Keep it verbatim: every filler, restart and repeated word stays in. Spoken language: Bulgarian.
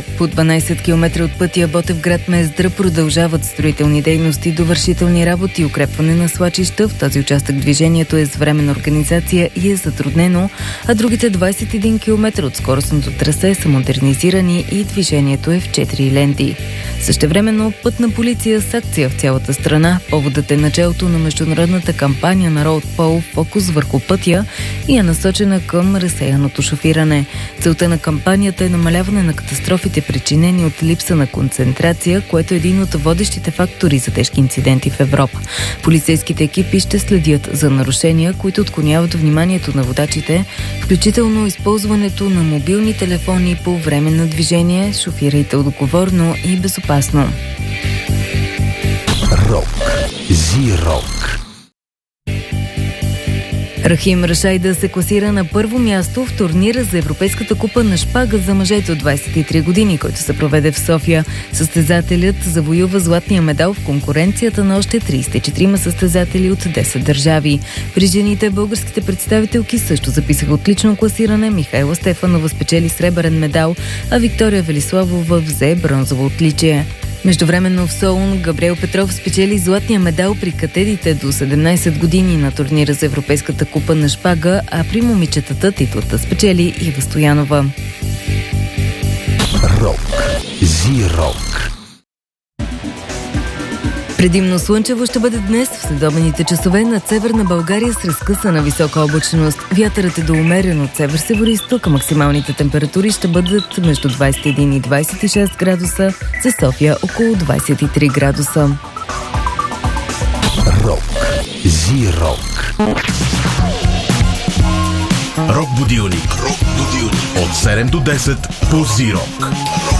Ямбол. По дванайсет километра от пътя Ботевград – Мездра продължават строителни дейности, довършителни работи и укрепване на свлачища. В този участък движението е с временна организация и е затруднено, а другите двайсет и един километра от скоростното трасе са модернизирани и движението е в четири ленти. Същевременно пътна полиция с акция в цялата страна. Поводът е началото на международната кампания на Road Pol «Фокус върху пътя» и е насочена към разсеяното шофиране. Целта на кампанията е намаляване на катастрофите, причинени от липса на концентрация, което е един от водещите фактори за тежки инциденти в Европа. Полицейските екипи ще следят за нарушения, които отклоняват вниманието на водачите, включително използването на мобилни телефони по време на движение. Шофирайте отговорно и безопасно. Рок. Зи-рок. Рахим Рашайда се класира на първо място в турнира за Европейската купа на шпага за мъжете от двайсет и три години, който се проведе в София. Състезателят завоюва златния медал в конкуренцията на още трийсет и четирима състезатели от десет държави. При жените българските представителки също записаха отлично класиране. Михайла Стефанова спечели сребърен медал, а Виктория Велиславова взе бронзово отличие. Междувременно в Солун Габриел Петров спечели златния медал при катедите до седемнайсет години на турнира за Европейската купа на шпага, а при момичетата титлата спечели Ива Стоянова. Рок. Зи-рок. Предимно слънчево ще бъде днес в следобедните часове над Северна България с разкъсана висока облачност. Вятърът е до умерен от север-североизток, а максималните температури ще бъдат между двайсет и един и двайсет и шест градуса, за София около двайсет и три градуса. Рок. Зи-рок. Рок будилник. Рок будилник. От седем до десет по Зи-рок.